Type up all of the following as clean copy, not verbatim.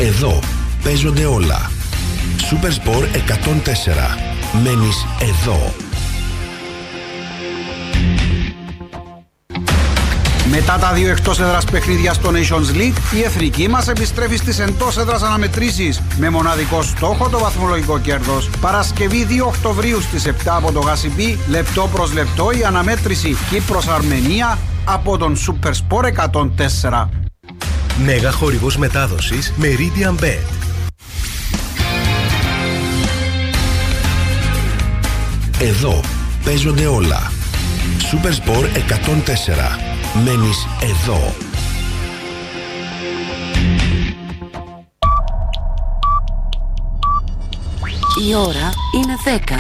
Εδώ παίζονται όλα. Supersport 104. Μένεις εδώ. Μετά τα δύο εκτός έδρας παιχνίδια στο Nations League, η εθνική μας επιστρέφει στις εντός έδρας αναμετρήσεις με μοναδικό στόχο το βαθμολογικό κέρδος. Παρασκευή 2 Οκτωβρίου στις 7 από το Γασιμπή, λεπτό προς λεπτό η αναμέτρηση Κύπρος-Αρμενία από τον Supersport 104. Μέγα χορηγός μετάδοσης Meridian Bet. Εδώ παίζονται όλα. Supersport 104. Μένεις εδώ. Η ώρα είναι 10.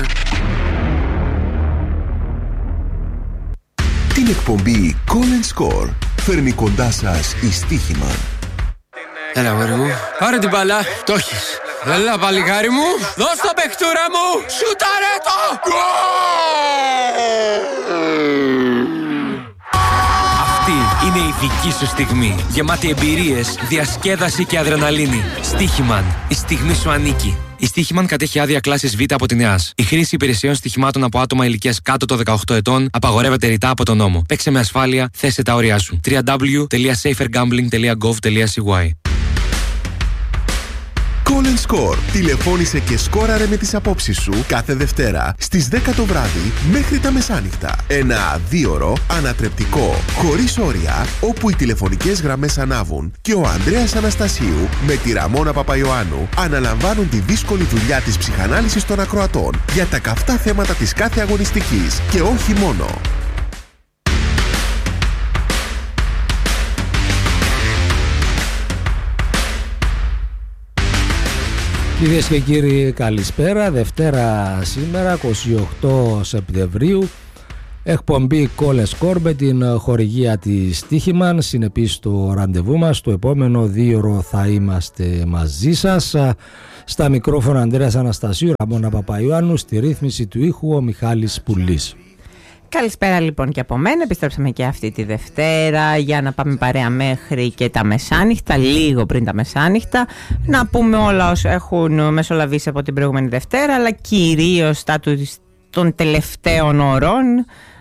Την εκπομπή Call and Score φέρνει κοντά σας η Στοίχημαν. Έλα μωρέ μου, πάρε την μπάλα, το έχεις. Έλα παλικάρι μου, δώσ' το παιχτούρα μου, σουτάρε το! Αυτή είναι η δική σου στιγμή, γεμάτη εμπειρίες, διασκέδαση και αδρεναλίνη. Στοίχημαν, η στιγμή σου ανήκει. Η Στοίχημαν κατέχει άδεια κλάσης Β από την ΕΑΣ. Η χρήση υπηρεσιών στοιχημάτων από άτομα ηλικίας κάτω των 18 ετών απαγορεύεται ρητά από τον νόμο. Παίξε με ασφάλεια, θέσε τα όρια σου. www.safergambling.gov.cy. Call and Score. Τηλεφώνησε και σκόραρε με τις απόψεις σου κάθε Δευτέρα στις 10 το βράδυ μέχρι τα μεσάνυχτα. Ένα 2ωρο ανατρεπτικό, χωρίς όρια, όπου οι τηλεφωνικές γραμμές ανάβουν και ο Ανδρέας Αναστασίου με τη Ραμόνα Παπαϊωάννου αναλαμβάνουν τη δύσκολη δουλειά της ψυχανάλυσης των ακροατών για τα καυτά θέματα της κάθε αγωνιστικής και όχι μόνο. Κυρίες και κύριοι, καλησπέρα. Δευτέρα σήμερα, 28 Σεπτεμβρίου, εκπομπή Call and Score με την χορηγία της Στοίχημαν. Συνεπείς στο ραντεβού μας, το επόμενο 2ωρο θα είμαστε μαζί σας. Στα μικρόφωνα Ανδρέας Αναστασίου, Ραμόνα Παπαϊωάννου, στη ρύθμιση του ήχου ο Μιχάλης Πουλής. Καλησπέρα λοιπόν και από μένα. Επιστρέψαμε και αυτή τη Δευτέρα για να πάμε παρέα μέχρι και τα μεσάνυχτα, λίγο πριν τα μεσάνυχτα, να πούμε όλα όσα έχουν μεσολαβήσει από την προηγούμενη Δευτέρα, αλλά κυρίως των τελευταίων ώρων,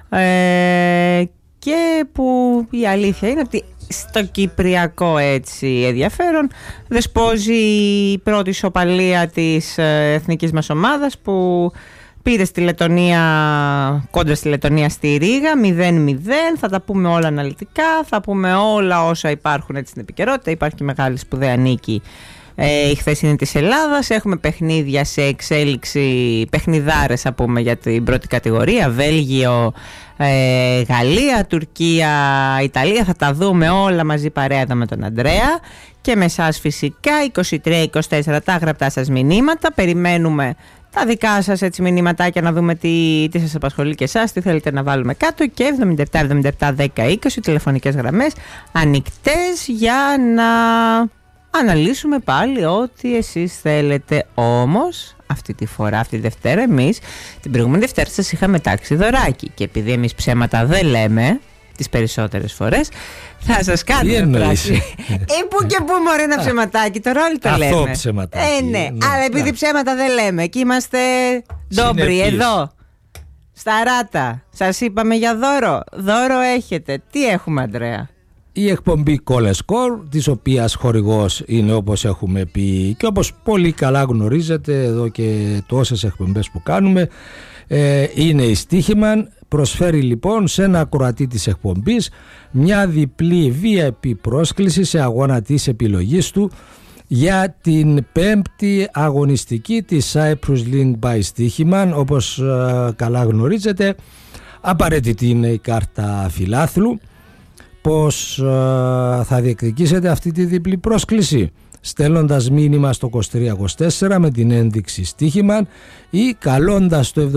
και που η αλήθεια είναι ότι στο κυπριακό έτσι ενδιαφέρον δεσπόζει η πρώτη ισοπαλία της εθνικής μας ομάδας, που πήρε στη Λετωνία, κόντρα στη Λετωνία στη Ρήγα, 0-0. Θα τα πούμε όλα αναλυτικά, θα πούμε όλα όσα υπάρχουν έτσι στην επικαιρότητα. Υπάρχει και μεγάλη σπουδαία νίκη η χθεσινή της Ελλάδας. Έχουμε παιχνίδια σε εξέλιξη, παιχνιδάρες θα πούμε για την πρώτη κατηγορία. Βέλγιο, Γαλλία, Τουρκία, Ιταλία. Θα τα δούμε όλα μαζί παρέα εδώ με τον Ανδρέα. Και με εσάς φυσικά 23-24 τα γραπτά σας μηνύματα. Περιμένουμε τα δικά σας έτσι μηνύματάκια να δούμε τι σας απασχολεί και εσάς, τι θέλετε να βάλουμε κάτω. Και 77-77-10-20 τηλεφωνικές γραμμές ανοιχτές για να αναλύσουμε πάλι ό,τι εσείς θέλετε. Όμως αυτή τη φορά, αυτή τη Δευτέρα, εμείς την προηγούμενη Δευτέρα σας είχαμε τάξει δωράκι. Και επειδή εμείς ψέματα δεν λέμε τις περισσότερες φορές, θα σας κάνουμε πράξη. Που και που μωρέ ένα ψεματάκι, τώρα όλοι το λέμε. Αυτό ψεματάκι. Ναι, αλλά επειδή ψέματα δεν λέμε και είμαστε ντόμπροι εδώ, στα Ράτα, σας είπαμε για δώρο. Δώρο έχετε. Τι έχουμε, Ανδρέα? Η εκπομπή Call and Score, της οποίας χορηγός είναι, όπως έχουμε πει και όπως πολύ καλά γνωρίζετε εδώ και τόσες εκπομπές που κάνουμε, είναι η Στοίχημαν. Προσφέρει λοιπόν σε ένα ακροατή της εκπομπής μια διπλή VIP πρόσκληση σε αγώνα της επιλογής του για την πέμπτη αγωνιστική της Cyprus Link by Στοίχημαν. Όπως καλά γνωρίζετε, απαραίτητη είναι η κάρτα φιλάθλου. Πώς θα διεκδικήσετε αυτή τη διπλή πρόσκληση? Στέλνοντας μήνυμα στο 2324 με την ένδειξη Στοίχημαν ή καλώντας το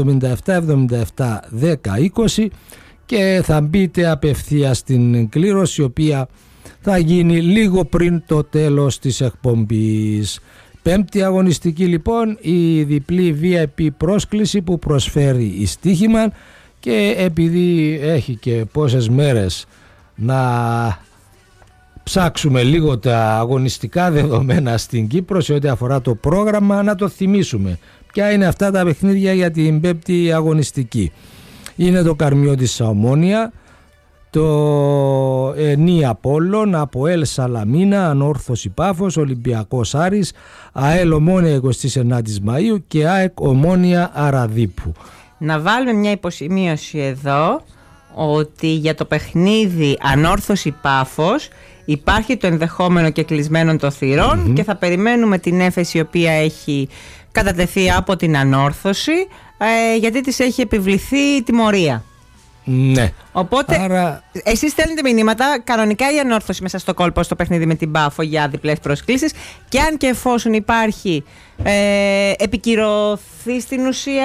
77-77-10-20 και θα μπείτε απευθείας στην κλήρωση, η οποία θα γίνει λίγο πριν το τέλος της εκπομπής. Πέμπτη αγωνιστική λοιπόν, η διπλή VIP πρόσκληση που προσφέρει η Στοίχημαν, και επειδή έχει και πόσες μέρες να ψάξουμε λίγο τα αγωνιστικά δεδομένα στην Κύπρο σε ό,τι αφορά το πρόγραμμα, να το θυμίσουμε. Ποια είναι αυτά τα παιχνίδια για την πέμπτη αγωνιστική? Είναι το Καρμιώτης Ομόνοια, το Ενή Απόλλων, ΑΠΟΕΛ Σαλαμίνα, Ανόρθωση Πάφος, Ολυμπιακός Άρης, ΑΕΛ Ομόνοια 29 Μαΐου και ΑΕΚ Ομόνοια Αραδίπου. Να βάλουμε μια υποσημείωση εδώ ότι για το παιχνίδι Ανόρθωση Πάφος υπάρχει το ενδεχόμενο και κλεισμένων των θυρών και θα περιμένουμε την έφεση η οποία έχει κατατεθεί από την Ανόρθωση, γιατί της έχει επιβληθεί τιμωρία. Ναι. Οπότε εσείς στέλνετε μηνύματα, κανονικά η Ανόρθωση μέσα στο κόλπο στο παιχνίδι με την Πάφο για διπλές προσκλήσεις, και αν και εφόσον υπάρχει επικυρωθεί στην ουσία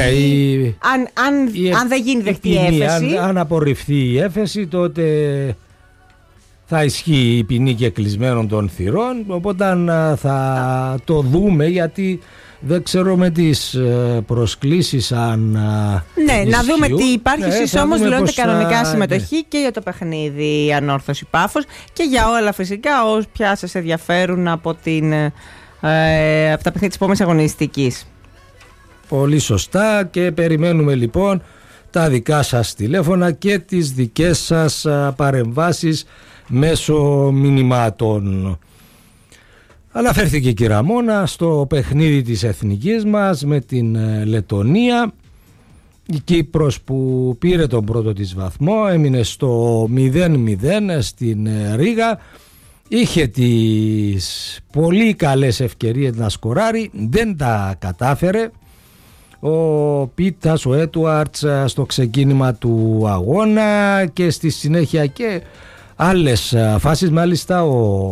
αν δεν γίνει δεκτή η έφεση, αν απορριφθεί η έφεση, τότε θα ισχύει η ποινή και κλεισμένων των θυρών. Οπότε θα το δούμε, γιατί δεν ξέρω με τις προσκλήσεις αν να δούμε τι υπάρχει. Εσείς όμως δηλώνετε κανονικά συμμετοχή και για το παιχνίδι Ανόρθωση Πάφος και για όλα φυσικά όποια σας ενδιαφέρουν από τα παιχνίδια της επόμενης αγωνιστικής. Πολύ σωστά, και περιμένουμε λοιπόν τα δικά σας τηλέφωνα και τις δικές σας παρεμβάσεις μέσω μηνυμάτων. Αναφέρθηκε η Ραμόνα στο παιχνίδι της εθνικής μας με την Λετονία. Η Κύπρος που πήρε τον πρώτο της βαθμό έμεινε στο 0-0 στην Ρήγα. Είχε τις πολύ καλές ευκαιρίες να σκοράρει, δεν τα κατάφερε. Ο Πίτας, ο Έτουαρτς στο ξεκίνημα του αγώνα και στη συνέχεια και άλλες φάσεις. Μάλιστα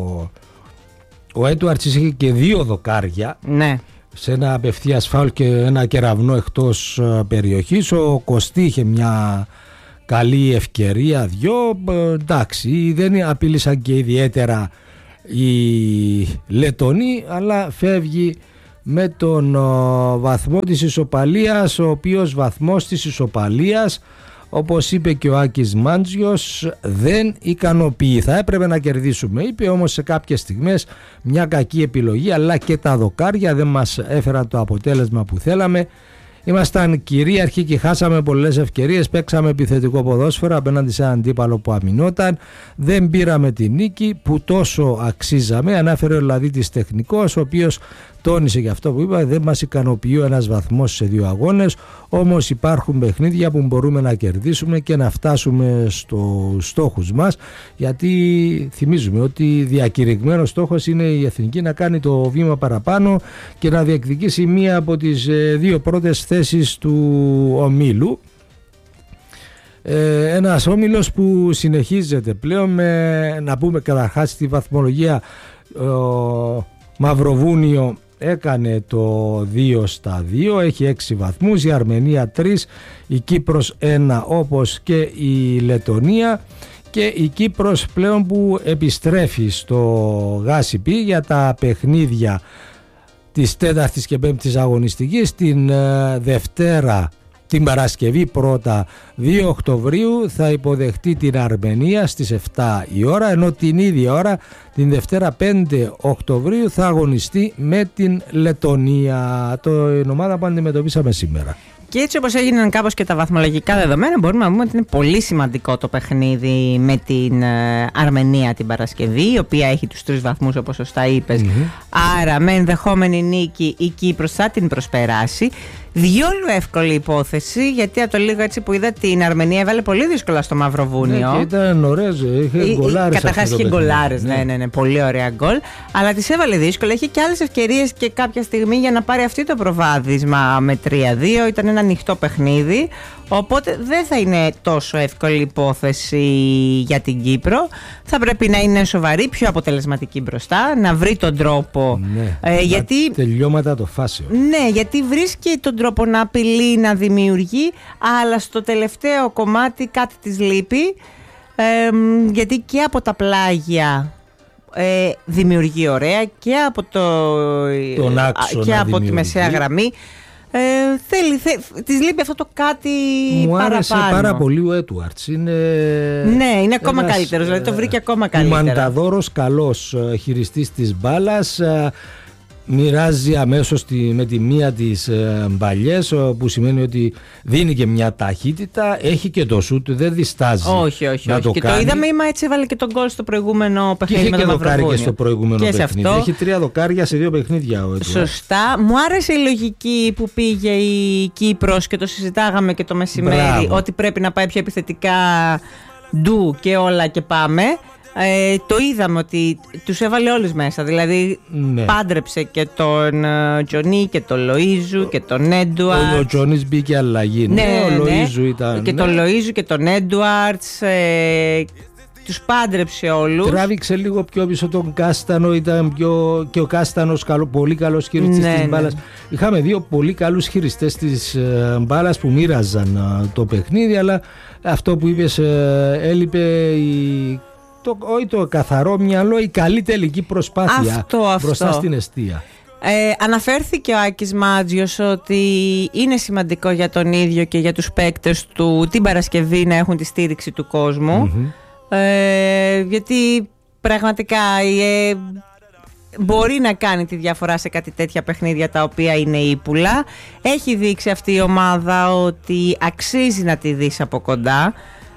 ο Έτουαρτς είχε και 2 δοκάρια, ναι, σε ένα απευθείας φάουλ και ένα κεραυνό εκτός περιοχής. Ο Κωστή είχε μια καλή ευκαιρία, 2. Εντάξει, δεν απείλησαν και ιδιαίτερα οι Λετονοί, αλλά φεύγει με τον βαθμό της ισοπαλίας, ο οποίος βαθμός της ισοπαλίας, όπως είπε και ο Άκης Μάντζιος, δεν ικανοποιεί. Θα έπρεπε να κερδίσουμε, είπε, όμως σε κάποιες στιγμές μια κακή επιλογή, αλλά και τα δοκάρια δεν μας έφεραν το αποτέλεσμα που θέλαμε. Ήμασταν κυρίαρχοι και χάσαμε πολλές ευκαιρίες. Παίξαμε επιθετικό ποδόσφαιρο απέναντι σε έναν αντίπαλο που αμυνόταν. Δεν πήραμε τη νίκη που τόσο αξίζαμε. Ανάφερε ο Λαδίτης τεχνικός, ο οποίος τόνισε για αυτό που είπα: δεν μας ικανοποιεί ένας βαθμός σε 2 αγώνες. Όμως υπάρχουν παιχνίδια που μπορούμε να κερδίσουμε και να φτάσουμε στους στόχους μας. Γιατί θυμίζουμε ότι διακηρυγμένος στόχος είναι η εθνική να κάνει το βήμα παραπάνω και να διεκδικήσει μία από τις 2 πρώτες θέσεις του ομίλου. Ένας όμιλος που συνεχίζεται πλέον να πούμε καταρχάς τη βαθμολογία. Μαυροβούνιο έκανε το 2-2, έχει 6 βαθμούς, η Αρμενία 3, η Κύπρος 1 όπως και η Λετονία, και η Κύπρος πλέον που επιστρέφει στο ΓΑΣΥΠΗ για τα παιχνίδια της 4ης και 5ης αγωνιστικής. Την Δευτέρα, την Παρασκευή πρώτα 2 Οκτωβρίου θα υποδεχτεί την Αρμενία στις 7 η ώρα, ενώ την ίδια ώρα την Δευτέρα 5 Οκτωβρίου θα αγωνιστεί με την Λετονία, την ομάδα που αντιμετωπίσαμε σήμερα. Και έτσι όπως έγιναν κάπως και τα βαθμολογικά δεδομένα, μπορούμε να πούμε ότι είναι πολύ σημαντικό το παιχνίδι με την Αρμενία την Παρασκευή, η οποία έχει τους 3 βαθμούς όπως σωστά είπες. Άρα με ενδεχόμενη νίκη η Κύπρος θα την προσπεράσει. Διόλου εύκολη υπόθεση, γιατί από το λίγο έτσι που είδα την Αρμενία έβαλε πολύ δύσκολα στο Μαυροβούνιο. Ναι, και ήταν ωραίες, είχε γκολάρες. Καταρχάς είχε γκολάρες, ναι, πολύ ωραία γκολ. Αλλά τις έβαλε δύσκολα, είχε και άλλες ευκαιρίες και κάποια στιγμή για να πάρει αυτή το προβάδισμα με 3-2. Ήταν ένα ανοιχτό παιχνίδι. Οπότε δεν θα είναι τόσο εύκολη υπόθεση για την Κύπρο. Θα πρέπει να είναι σοβαρή, πιο αποτελεσματική μπροστά, να βρει τον τρόπο. Ναι, γιατί τελειώματα το φάσιο. Ναι, γιατί βρίσκει τον τρόπο να απειλεί, να δημιουργεί, αλλά στο τελευταίο κομμάτι κάτι της λείπει. Γιατί και από τα πλάγια δημιουργεί ωραία και από, τον άξονα και από τη μεσαία γραμμή. Της λείπει αυτό το κάτι μου άρεσε παραπάνω. πάρα πολύ ο Έντουαρτς. Ναι, είναι ακόμα καλύτερος, δηλαδή το βρήκε ακόμα καλύτερα. Μανταδόρος, καλός χειριστής της μπάλας. Μοιράζει αμέσως με τη μία τις μπαλιές, που σημαίνει ότι δίνει και μια ταχύτητα. Έχει και το σούτ, δεν διστάζει. Όχι. Και το είδαμε, έτσι έβαλε και τον γκολ στο προηγούμενο παιχνίδι με τον Μαυροβούνιο. Και είχε και δοκάρι και στο προηγούμενο παιχνίδι. Έχει 3 δοκάρια σε 2 παιχνίδια. Σωστά. Μου άρεσε η λογική που πήγε η Κύπρος και το συζητάγαμε και το μεσημέρι. Ότι πρέπει να πάει πιο επιθετικά, ντου και όλα και πάμε. Το είδαμε ότι τους έβαλε όλους μέσα. Δηλαδή πάντρεψε και τον Τζονί και τον Λοΐζου και τον Έντουαρτς. Ο Τζονίς μπήκε αλλαγή. Ο Λοΐζου ήταν. Και τον Λοΐζου και τον Έντουαρτς. Τους πάντρεψε όλους. Τράβηξε λίγο πιο πίσω τον Κάστανο. Ήταν και ο Κάστανος πολύ καλός χειριστής της μπάλας. Είχαμε 2 πολύ καλούς χειριστές της μπάλας που μοίραζαν το παιχνίδι. Αλλά αυτό που είπες, έλειπε όχι το καθαρό μυαλό, η καλή τελική προσπάθεια μπροστά στην εστία. Αναφέρθηκε ο Άκης Μάτζιος ότι είναι σημαντικό για τον ίδιο και για τους παίκτες του την Παρασκευή να έχουν τη στήριξη του κόσμου. Γιατί πραγματικά μπορεί να κάνει τη διαφορά σε κάτι τέτοια παιχνίδια τα οποία είναι ύπουλα. Έχει δείξει αυτή η ομάδα ότι αξίζει να τη δεις από κοντά.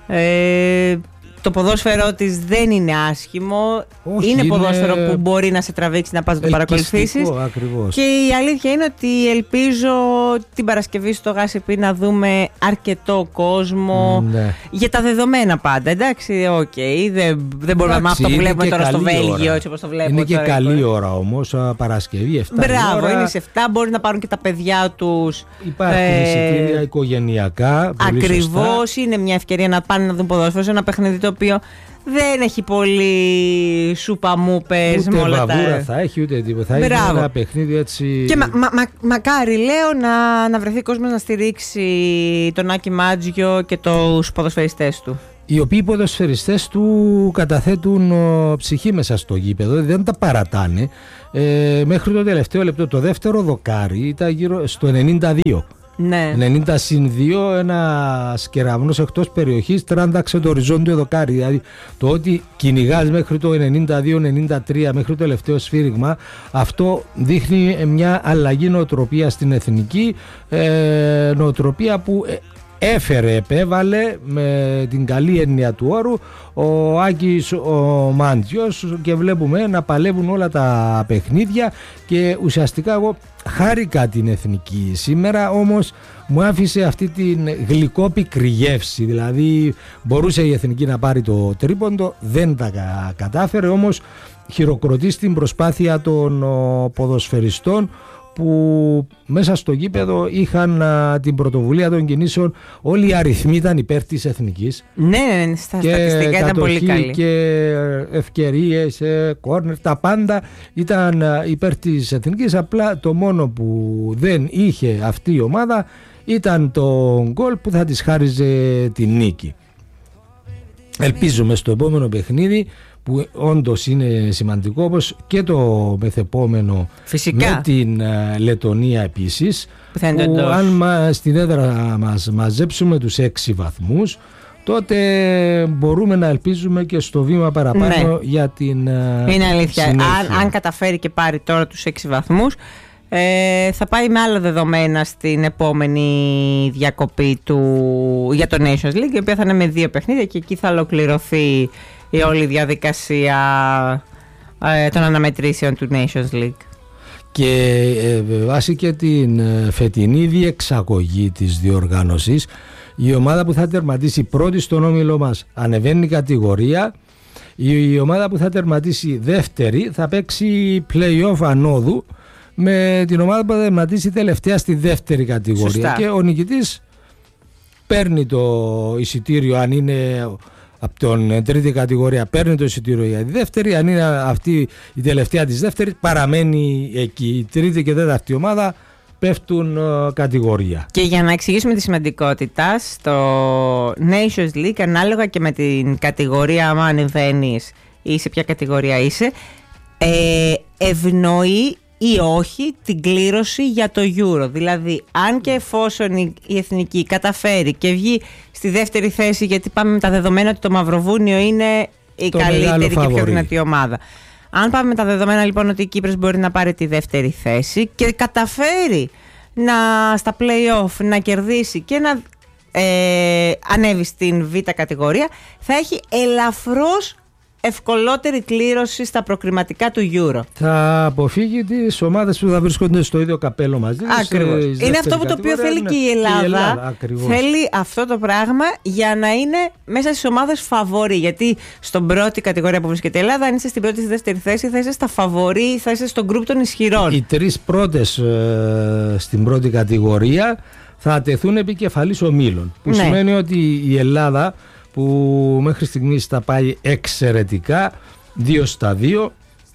Το ποδόσφαιρό της δεν είναι άσχημο. Είναι ποδόσφαιρο που μπορεί να σε τραβήξει να πας να το παρακολουθήσεις. Και η αλήθεια είναι ότι ελπίζω την Παρασκευή στο Γάσιπι να δούμε αρκετό κόσμο. Για τα δεδομένα πάντα. Εντάξει, δεν μπορούμε με αυτό που βλέπουμε τώρα στο Βέλγιο, έτσι όπως το βλέπουμε. Είναι και καλή ώρα όμως, Παρασκευή 7. Μπράβο, είναι σε 7. Μπορεί να πάρουν και τα παιδιά τους. Υπάρχουν εισιτήρια οικογενειακά. Ακριβώς, είναι μια ευκαιρία να πάνε να δουν ποδόσφαιρο σε ένα παιχνίδι το οποίο δεν έχει πολύ σουπαμούπες. Ούτε βαβούρα θα έχει, ούτε τίποτα. Θα έχει ένα παιχνίδι έτσι. Και μακάρι, λέω, να βρεθεί κόσμος να στηρίξει τον Άκη Μάτζιο και τους ποδοσφαιριστές του. Οι οποίοι ποδοσφαιριστές του καταθέτουν ψυχή μέσα στο γήπεδο, δεν τα παρατάνε. Μέχρι το τελευταίο λεπτό, το δεύτερο δοκάρι ήταν γύρω στο 92. 90-2, ένα κεραυνός εκτός περιοχής τράνταξε το οριζόντιο δοκάρι. Δηλαδή το ότι κυνηγάς μέχρι το 92-93, μέχρι το τελευταίο σφύριγμα, αυτό δείχνει μια αλλαγή νοοτροπία στην εθνική, νοοτροπία που επέβαλε με την καλή έννοια του όρου ο Άκης ο Μάντζιος, και βλέπουμε να παλεύουν όλα τα παιχνίδια και ουσιαστικά εγώ χάρηκα την εθνική σήμερα, όμως μου άφησε αυτή την γλυκόπικρη γεύση. Δηλαδή μπορούσε η εθνική να πάρει το τρίποντο, δεν τα κατάφερε, όμως χειροκροτεί στην προσπάθεια των ποδοσφαιριστών που μέσα στο γήπεδο είχαν την πρωτοβουλία των κινήσεων. Όλοι οι αριθμοί ήταν υπέρ της εθνικής. Ναι, στα στατιστικά ήταν πολύ καλή. Και ευκαιρίες, κόρνερ, τα πάντα ήταν υπέρ της εθνικής. Απλά το μόνο που δεν είχε αυτή η ομάδα ήταν το γκολ που θα της χάριζε την νίκη. Ελπίζουμε στο επόμενο παιχνίδι, που όντως είναι σημαντικό, όπως και το μεθεπόμενο με την Λετονία επίσης, που αν στην έδρα μας μαζέψουμε τους 6 βαθμούς, τότε μπορούμε να ελπίζουμε και στο βήμα παραπάνω για την είναι αλήθεια. Αν καταφέρει και πάρει τώρα τους 6 βαθμούς, θα πάει με άλλα δεδομένα στην επόμενη διακοπή για το Nations League, η οποία θα είναι με 2 παιχνίδια, και εκεί θα ολοκληρωθεί η όλη διαδικασία των αναμετρήσεων του Nations League. Και βάσει και την φετινή διεξαγωγή της διοργάνωσης, η ομάδα που θα τερματίσει πρώτη στον όμιλο μας ανεβαίνει κατηγορία. Η ομάδα που θα τερματίσει δεύτερη θα παίξει play-off ανόδου με την ομάδα που θα τερματίσει τελευταία στη δεύτερη κατηγορία. Σωστά. Και ο νικητής παίρνει το εισιτήριο, αν είναι από την τρίτη κατηγορία παίρνει το εισιτήριο για τη δεύτερη. Αν είναι αυτή η τελευταία της δεύτερης, παραμένει εκεί. Η τρίτη και τέταρτη ομάδα πέφτουν κατηγορία. Και για να εξηγήσουμε τη σημαντικότητα, στο Nations League, ανάλογα και με την κατηγορία, άμα ανεβαίνεις ή σε ποια κατηγορία είσαι, ευνοεί ή όχι την κλήρωση για το Euro. Δηλαδή, αν και εφόσον η Εθνική καταφέρει και βγει στη δεύτερη θέση, γιατί πάμε με τα δεδομένα ότι το Μαυροβούνιο είναι η καλύτερη και πιο δυνατή ομάδα. Αν πάμε με τα δεδομένα λοιπόν ότι η Κύπρος μπορεί να πάρει τη δεύτερη θέση και καταφέρει στα play-off να κερδίσει και να ανέβει στην Β' κατηγορία, θα έχει ελαφρώς ευκολότερη κλήρωση στα προκριματικά του Euro. Θα αποφύγει τις ομάδες που θα βρίσκονται στο ίδιο καπέλο μαζί. Ακριβώς. Είναι αυτό που το οποίο θέλει και η Ελλάδα. Θέλει αυτό το πράγμα για να είναι μέσα στις ομάδες φαβορί. Γιατί στον πρώτη κατηγορία που βρίσκεται η Ελλάδα, αν είσαι στην πρώτη ή στη δεύτερη θέση, θα είσαι στα φαβορί, θα είσαι στον γκρουπ των ισχυρών. Οι τρεις πρώτες στην πρώτη κατηγορία θα τεθούν επικεφαλής ομίλων. Που σημαίνει ότι η Ελλάδα, που μέχρι στιγμής τα πάει εξαιρετικά, 2-2,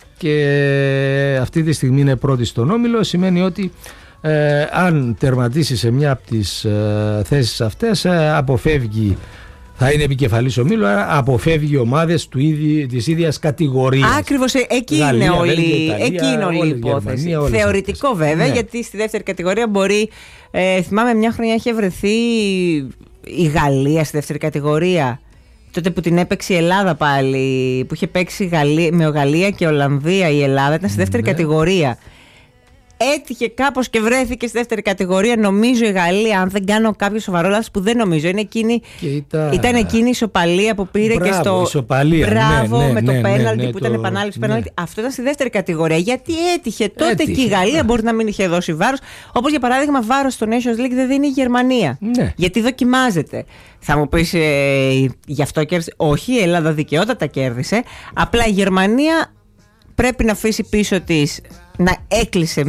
και αυτή τη στιγμή είναι πρώτη στον όμιλο, σημαίνει ότι αν τερματίσει σε μια από τις θέσεις αυτές, αποφεύγει, θα είναι επικεφαλής ομίλου, άρα αποφεύγει ομάδες της ίδιας κατηγορίας. Ακριβώς, εκεί είναι όλη η υπόθεση. Θεωρητικό βέβαια, γιατί στη δεύτερη κατηγορία μπορεί, θυμάμαι μια χρονιά είχε βρεθεί η Γαλλία στη δεύτερη κατηγορία, τότε που την έπαιξε η Ελλάδα πάλι, που είχε παίξει με Γαλλία και Ολλανδία, η Ελλάδα ήταν στη δεύτερη κατηγορία. Έτυχε κάπως και βρέθηκε στη δεύτερη κατηγορία, νομίζω η Γαλλία, αν δεν κάνω κάποιο σοβαρό λάθος, που δεν νομίζω, είναι εκείνη, ήταν εκείνη η ισοπαλία που πήρε. Μπράβο, και στο ισοπαλία, με το πέναλτι που ήταν επανάληψη πέναλτι. Αυτό ήταν στη δεύτερη κατηγορία. Γιατί έτυχε τότε και η Γαλλία μπορεί να μην είχε δώσει βάρος. Όπως για παράδειγμα, βάρος στο Nations League δεν δίνει η Γερμανία. Γιατί δοκιμάζεται. Θα μου πεις, γι' αυτό κέρδισε. Όχι, η Ελλάδα δικαιότατα κέρδισε. Απλά η Γερμανία πρέπει να αφήσει πίσω της, να έκλεισε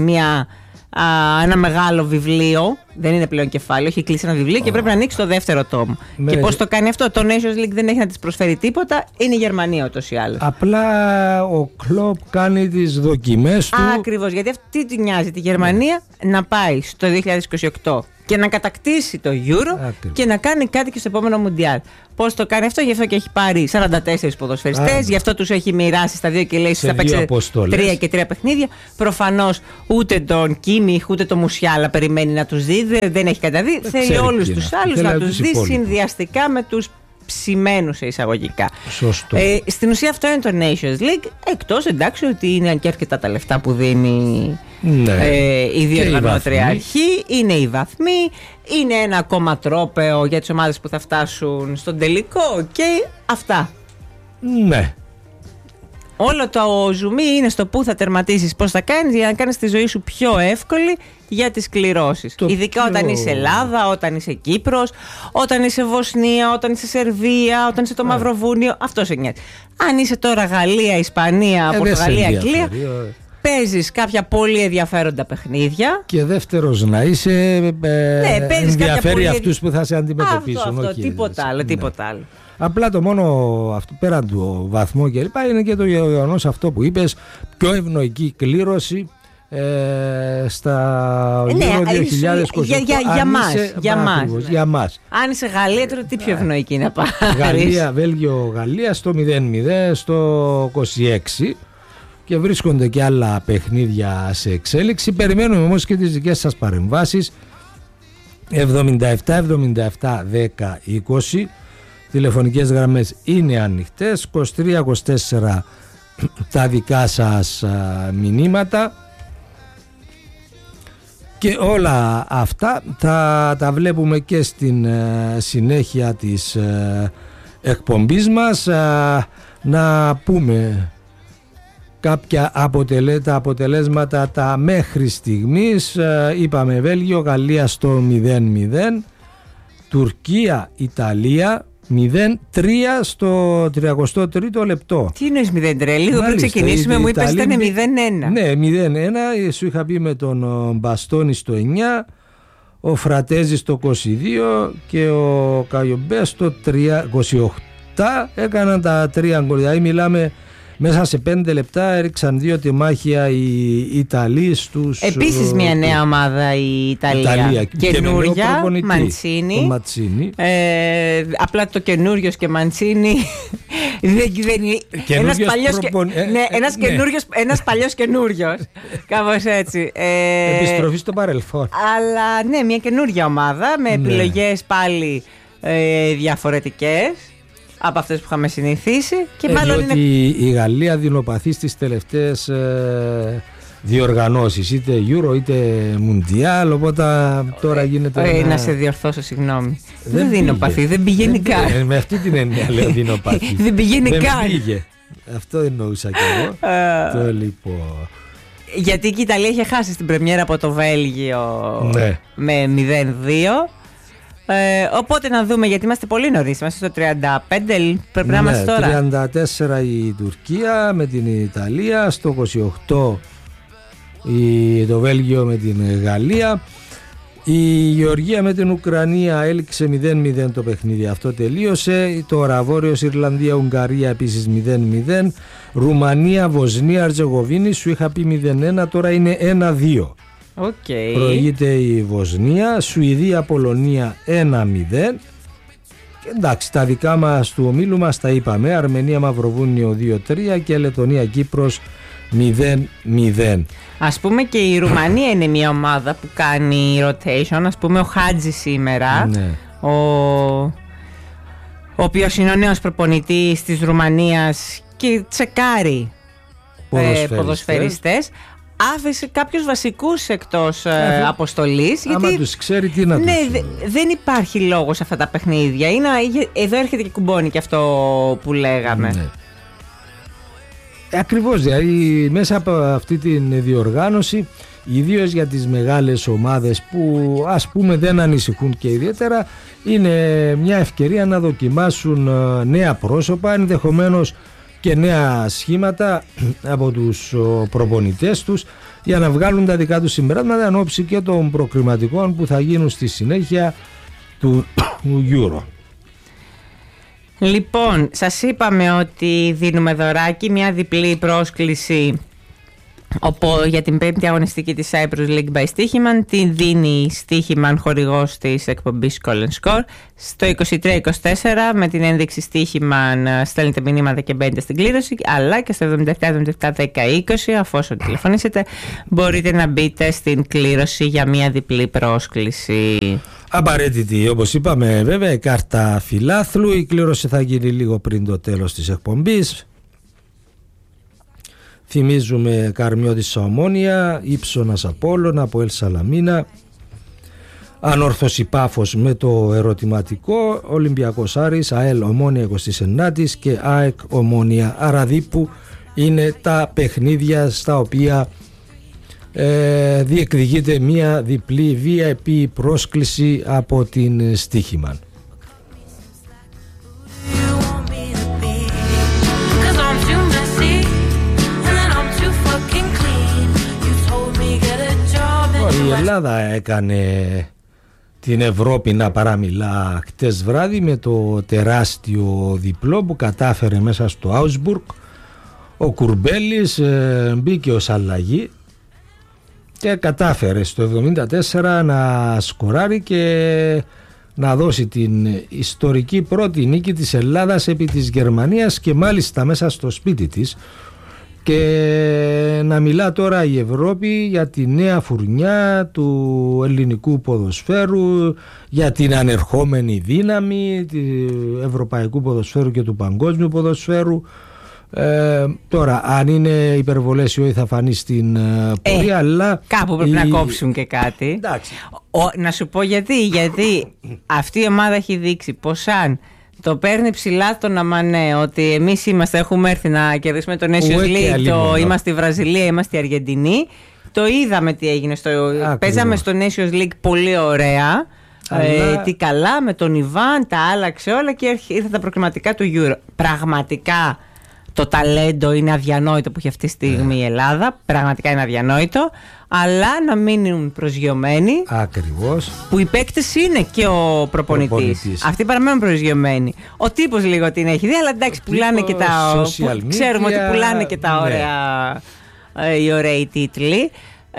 ένα μεγάλο βιβλίο. Δεν είναι πλέον κεφάλαιο, έχει κλείσει ένα βιβλίο και πρέπει να ανοίξει το δεύτερο τόμο. Και πώς το κάνει αυτό? Το Nations League δεν έχει να της προσφέρει τίποτα. Είναι η Γερμανία ούτως ή άλλως. Απλά ο Κλοπ κάνει τις δοκιμές του. Ακριβώς, γιατί αυτή τη νοιάζει τη Γερμανία να πάει στο 2028 και να κατακτήσει το Euro και να κάνει κάτι και στο επόμενο Μουντιάλ. Πώς το κάνει αυτό? Γι' αυτό και έχει πάρει 44 ποδοσφαιριστές, γι' αυτό τους έχει μοιράσει στα δύο και λέει θα παίξει 3 και 3 παιχνίδια. Προφανώς ούτε τον Κίμιχ ούτε τον Μουσιάλα περιμένει να τους δει, δεν έχει καταδεί. Θέλει όλους τους άλλους να τους δει συνδυαστικά με τους ψημένους σε εισαγωγικά. Σωστό. Στην ουσία αυτό είναι το Nations League, εκτός εντάξει ότι είναι και αρκετά τα λεφτά που δίνει η διοργανώτρια αρχή, είναι οι βαθμοί, είναι ένα ακόμα τρόπαιο για τις ομάδες που θα φτάσουν στον τελικό και αυτά. Ναι. Όλο το ζουμί είναι στο που θα τερματίσεις, πώς θα κάνεις για να κάνεις τη ζωή σου πιο εύκολη για τις κληρώσεις. Ειδικά όταν είσαι Ελλάδα, όταν είσαι Κύπρος, όταν είσαι Βοσνία, όταν είσαι Σερβία, όταν είσαι το Μαυροβούνιο. Αυτό σε νοιάζει. Αν είσαι τώρα Γαλλία, Ισπανία, Πορτογαλία, Αγγλία, παίζεις κάποια πολύ ενδιαφέροντα παιχνίδια. Και δεύτερος να είσαι, ενδιαφέρει αυτούς που θα σε αντιμετωπίσουν. Αυτό, τίποτα άλλο. Απλά το μόνο αυτό, πέραν του βαθμού και λοιπά, είναι και το γεγονός αυτό που είπες, πιο ευνοϊκή κλήρωση στα Euro 2028. Για μας. Αν είσαι Γαλλία, τώρα τι πιο ευνοϊκή να πάρεις? Γαλλία, Βέλγιο, Γαλλία στο 0-0, στο 26. Και βρίσκονται και άλλα παιχνίδια σε εξέλιξη. Περιμένουμε όμως και τις δικές σας παρεμβάσεις. 77 10 20. Τηλεφωνικές γραμμές είναι ανοιχτές. 23-24 τα δικά σας μηνύματα. Και όλα αυτά θα τα βλέπουμε και στην συνέχεια της εκπομπής μας. Να πούμε κάποια τα αποτελέσματα τα μέχρι στιγμής. Είπαμε Βέλγιο, Γαλλία στο 0-0, Τουρκία, Ιταλία 0-3 στο 33ο λεπτό. Τι είναι 0-3? Λίγο πριν ξεκινήσουμε μου είπες ήταν 0-1. Ναι, 0-1, σου είχα πει με τον Μπαστόνι στο 9, ο Φρατέζη στο 22 και ο Καγιομπέ στο 28. Έκαναν τα 3 γκολ. Δηλαδή μιλάμε Μέσα σε 5 λεπτά έριξαν 2 τεμάχια οι Ιταλοί στους... Επίσης μια νέα ομάδα η Ιταλία. Καινούρια, Μαντσίνι. Απλά το καινούριος και Μαντσίνι ένας παλιός καινούριος. Κάπως έτσι. Επιστροφή στο παρελθόν. Αλλά ναι, μια καινούρια ομάδα με επιλογές πάλι διαφορετικές από αυτές που είχαμε συνηθίσει. Και μάλλον διότι η Γαλλία δεινοπαθεί στις τελευταίες διοργανώσεις, είτε Euro είτε Mundial, οπότε τώρα γίνεται να σε διορθώσω, συγγνώμη. Δεν δεινοπαθεί, δεν πηγαίνει καν. Με αυτή την έννοια λέω δεινοπαθεί. Δεν πηγαίνει καν. Πήγε. Αυτό εννοούσα κι εγώ. Το λοιπόν. Γιατί και η Ιταλία είχε χάσει στην πρεμιέρα από το Βέλγιο με 0-2. Οπότε να δούμε, γιατί είμαστε πολύ νωρίς, είμαστε στο 35, πρέπει να είμαστε τώρα. 34 η Τουρκία με την Ιταλία, στο 28 το Βέλγιο με την Γαλλία. Η Γεωργία με την Ουκρανία έληξε 0-0 το παιχνίδι, αυτό τελείωσε. Τώρα Βόρειος Ιρλανδία, Ουγγαρία επίσης 0-0. Ρουμανία, Βοσνία, Αρζεγοβίνη, σου είχα πει 0-1, τώρα είναι 1-2. Okay. Προηγείται η Βοσνία. Σουηδία, Πολωνία 1-0. Εντάξει, τα δικά μας του ομίλου μας τα είπαμε. Αρμενία, Μαυροβούνιο 2-3 και Λετωνία, Κύπρος 0-0. Ας πούμε και η Ρουμανία είναι μια ομάδα που κάνει rotation. Ας πούμε ο Χάτζη σήμερα, ο οποίος είναι ο νέος προπονητής της Ρουμανίας και τσεκάρει ποδοσφαιριστές. Άφησε κάποιους βασικούς εκτός αποστολής. Άμα γιατί τους ξέρει τι να τους... δεν υπάρχει λόγος σε αυτά τα παιχνίδια. Εδώ έρχεται και κουμπώνει και αυτό που λέγαμε. Ναι. Ακριβώς, δηλαδή μέσα από αυτή την διοργάνωση, ιδίως για τις μεγάλες ομάδες που ας πούμε δεν ανησυχούν και ιδιαίτερα, είναι μια ευκαιρία να δοκιμάσουν νέα πρόσωπα, ενδεχομένως και νέα σχήματα από τους προπονητές τους, για να βγάλουν τα δικά τους συμπεράσματα εν ώψη και των προκριματικών που θα γίνουν στη συνέχεια του Euro. Λοιπόν, σας είπαμε ότι δίνουμε δωράκι, μια διπλή πρόσκληση για την 5η αγωνιστική της Cyprus League by Stichiman. Την δίνει Stichiman, χορηγός της εκπομπής Call and Score. Στο 2324 με την ένδειξη Stichiman στέλνετε μηνύματα και μπαίνετε στην κλήρωση, αλλά και στο 77-77-10-20 αφόσον τηλεφωνήσετε μπορείτε να μπείτε στην κλήρωση για μια διπλή πρόσκληση. Απαραίτητη, όπως είπαμε βέβαια, η κάρτα φιλάθλου. Η κλήρωση θα γίνει λίγο πριν το τέλος της εκπομπής. Θυμίζουμε Καρμιώτης Ομόνια, Ήψωνας Απόλλων, Αποέλ Σαλαμίνα, Ανόρθωση Πάφος με το ερωτηματικό, Ολυμπιακός Άρης, ΑΕΛ Ομόνια 29 και ΑΕΚ Ομόνια Αραδίπου είναι τα παιχνίδια στα οποία διεκδικείται μια διπλή VIP πρόσκληση από την Stichiman. Η Ελλάδα έκανε την Ευρώπη να παραμιλά χτες βράδυ με το τεράστιο διπλό που κατάφερε μέσα στο Άουσμπουργκ. Ο Κουρμπέλης μπήκε ως αλλαγή και κατάφερε στο 74 να σκοράρει και να δώσει την ιστορική πρώτη νίκη της Ελλάδας επί της Γερμανίας, και μάλιστα μέσα στο σπίτι της, και να μιλά τώρα η Ευρώπη για τη νέα φουρνιά του ελληνικού ποδοσφαίρου, για την ανερχόμενη δύναμη του ευρωπαϊκού ποδοσφαίρου και του παγκόσμιου ποδοσφαίρου. Τώρα αν είναι υπερβολές ή όχι θα φανεί στην πορεία, αλλά κάπου πρέπει να κόψουν και κάτι. Να σου πω γιατί αυτή η ομάδα έχει δείξει πως αν το παίρνει ψηλά τον Αμανέ, ότι εμείς έχουμε έρθει να κερδίσουμε το Nations League, είμαστε η Βραζιλία, είμαστε η Αργεντινή. Το είδαμε τι έγινε, παίζαμε στο Nations League πολύ ωραία, τι καλά με τον Ιβάν, τα άλλαξε όλα και ήρθαν τα προκριματικά του Euro. Πραγματικά το ταλέντο είναι αδιανόητο που έχει αυτή τη στιγμή η Ελλάδα. Πραγματικά είναι αδιανόητο. Αλλά να μείνουν προσγειωμένοι. Ακριβώς. Που οι παίκτες είναι και ο προπονητής. Αυτοί παραμένουν προσγειωμένοι. Ο τύπος λίγο την έχει δει, αλλά εντάξει, πουλάνε και τα. Ξέρουμε ότι πουλάνε και τα ωραία. Οι ωραίοι τίτλοι.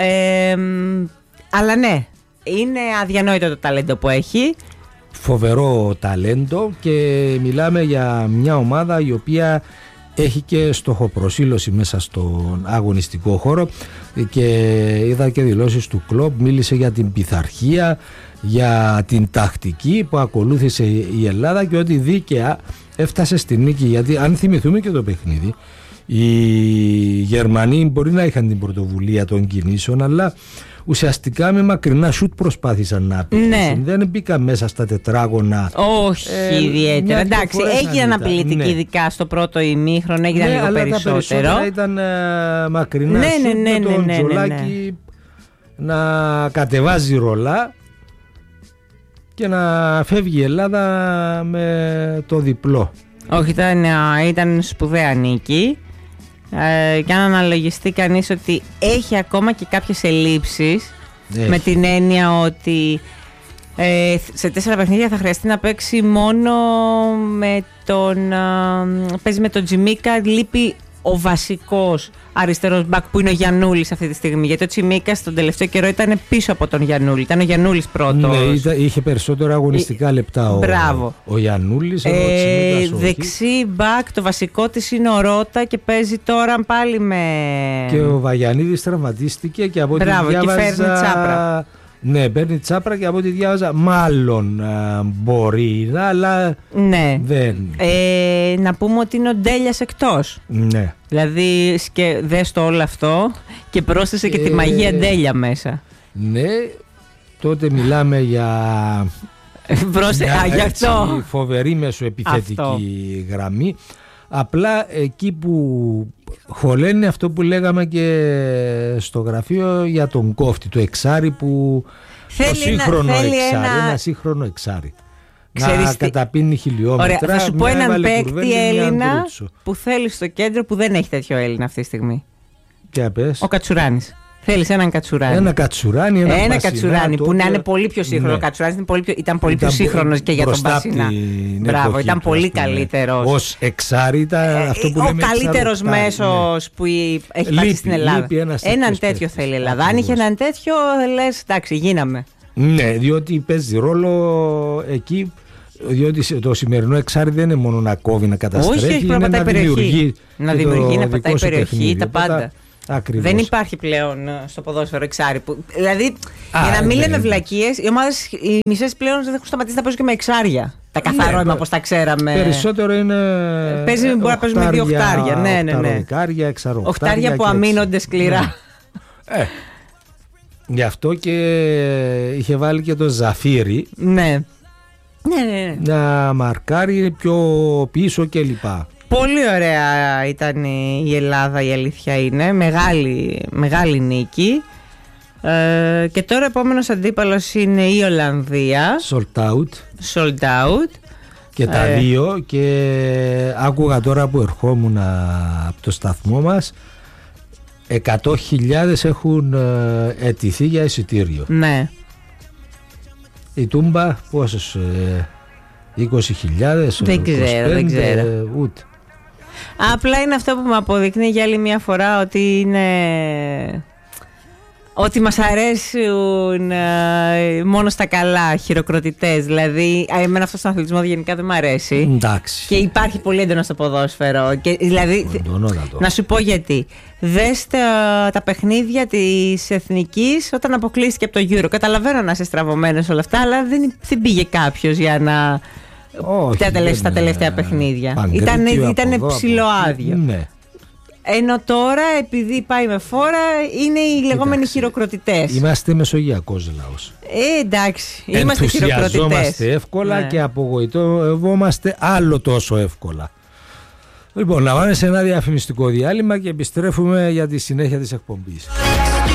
Αλλά ναι, είναι αδιανόητο το ταλέντο που έχει. Φοβερό ταλέντο και μιλάμε για μια ομάδα η οποία έχει και στοχοπροσήλωση μέσα στον αγωνιστικό χώρο και είδα και δηλώσεις του Κλοπ, μίλησε για την πειθαρχία, για την τακτική που ακολούθησε η Ελλάδα και ότι δίκαια έφτασε στη νίκη, γιατί αν θυμηθούμε και το παιχνίδι, οι Γερμανοί μπορεί να είχαν την πρωτοβουλία των κινήσεων, αλλά ουσιαστικά με μακρινά σουτ προσπάθησαν να πετύχουν. Ναι. Δεν μπήκαν μέσα στα τετράγωνα. Όχι ιδιαίτερα. Εντάξει, έγιναν απειλητικοί, ειδικά στο πρώτο ημίχρονο, έγιναν λίγο αλλά περισσότερο. Τα ήταν μακρινά σουτ με τον Τζολάκη να κατεβάζει ρολά και να φεύγει η Ελλάδα με το διπλό. Όχι, ήταν σπουδαία νίκη. Και αν αναλογιστεί κανείς ότι έχει ακόμα και κάποιες ελλείψεις, με την έννοια ότι σε 4 παιχνίδια θα χρειαστεί να παίξει μόνο με παίζει με τον Τζιμίκα, λείπει ο βασικός αριστερός μπακ που είναι ο Γιαννούλης αυτή τη στιγμή, γιατί ο Τσιμίκας στον τελευταίο καιρό ήταν πίσω από τον Γιαννούλη, ήταν ο Γιαννούλης πρώτος. Ναι, είχε περισσότερα αγωνιστικά λεπτά ο Γιαννούλης. Δεξί μπακ το βασικό της είναι ο Ρώτα και παίζει τώρα πάλι με... Και ο Βαγιανίδης τραυματίστηκε και από ό,τι διάβαζα... και φέρνει Τσάπρα. Ναι, παίρνει Τσάπρα και από ό,τι διάβαζα μάλλον μπορεί, αλλά δεν. Να πούμε ότι είναι ο Ντέλιας εκτός. Ναι. Δηλαδή δες το όλο αυτό και πρόσθεσε και τη μαγεία Ντέλια μέσα. Ναι, τότε μιλάμε για φοβερή μεσοεπιθετική γραμμή. Απλά εκεί που χωλαίνει αυτό που λέγαμε και στο γραφείο για τον κόφτη, το εξάρι που το σύγχρονο ένα σύγχρονο εξάρι. Να καταπίνει χιλιόμετρα. Ωραία, θα σου πω έναν παίκτη Έλληνα που θέλει στο κέντρο που δεν έχει τέτοιο Έλληνα αυτή τη στιγμή. Και πες. Ο Κατσουράνης. Θέλεις έναν Κατσουράνη. Ένα Κατσουράνη που να είναι πολύ πιο σύγχρονο. Ναι. Ο Κατσουράνης ήταν πολύ πιο σύγχρονος και για τον Πασινά. Μπράβο, ήταν πολύ καλύτερος. Ως εξάρι ήταν αυτό που λέμε. Ο καλύτερος μέσος που έχει φτάσει στην Ελλάδα. Έναν τέτοιο θέλει η Ελλάδα. Αν είχε έναν τέτοιο, λες εντάξει, γίναμε. Ναι, διότι παίζει ρόλο εκεί. Διότι το σημερινό εξάρι δεν είναι μόνο να κόβει, να καταστρέφει. Όχι, είναι να δημιουργεί. Να πατάει περιοχή, τα πάντα. Ακριβώς. Δεν υπάρχει πλέον στο ποδόσφαιρο εξάρι. Δηλαδή, για να μην λέμε βλακίες, οι ομάδες, οι μισές πλέον δεν έχουν σταματήσει να παίζουν και με εξάρια. Τα καθαρόιμα, όπως τα ξέραμε. Περισσότερο είναι. Μπορεί να παίζουν με 2 οχτάρια. Ναι. Οχτάρια που αμήνονται σκληρά. Γι' αυτό και είχε βάλει και το Ζαφύρι. Ναι. Να μαρκάρει πιο πίσω κλπ. Πολύ ωραία ήταν η Ελλάδα, η αλήθεια είναι. Μεγάλη νίκη. Και τώρα επόμενος αντίπαλος είναι η Ολλανδία. Sold out. Και τα δύο. Και άκουγα τώρα που ερχόμουν από το σταθμό μας, 100.000 έχουν αιτηθεί για εισιτήριο. Ναι. Η Τούμπα πόσες, 20.000? Δεν ξέρω. Ούτε. Απλά είναι αυτό που με αποδεικνύει για άλλη μια φορά ότι μας αρέσουν μόνο στα καλά χειροκροτητές. Δηλαδή, εμένα αυτός ο αθλητισμός γενικά δεν μου αρέσει. Εντάξει. Και υπάρχει πολύ έντονο στο ποδόσφαιρο. Και, δηλαδή, να σου πω γιατί. Δες τα παιχνίδια της Εθνικής όταν αποκλείστηκε από το Euro. Καταλαβαίνω να είσαι στραβωμένος όλα αυτά, αλλά δεν πήγε κάποιος για να... στα τελευταία παιχνίδια. Ήταν ψιλοάδιο. Ναι. Ενώ τώρα, επειδή πάει με φόρα, είναι οι λεγόμενοι χειροκροτητές. Είμαστε μεσογειακός λαός. Εντάξει, είμαστε χειροκροτητές. Ενθουσιαζόμαστε εύκολα και απογοητεύομαστε άλλο τόσο εύκολα. Λοιπόν, να πάμε σε ένα διαφημιστικό διάλειμμα και επιστρέφουμε για τη συνέχεια της εκπομπής.